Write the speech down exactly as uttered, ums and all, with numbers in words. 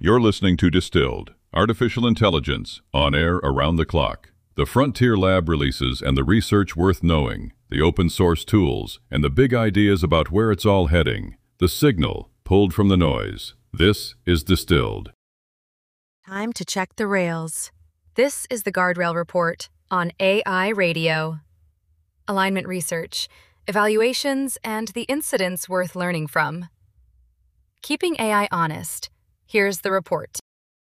You're listening to Distilled, Artificial Intelligence, on air around the clock. The frontier lab releases and the research worth knowing, the open source tools, and the big ideas about where it's all heading. The signal, pulled from the noise. This is Distilled. Time to check the rails. This is the Guardrail Report on A I Radio. Alignment research, evaluations, and the incidents worth learning from. Keeping A I honest. Here's the report.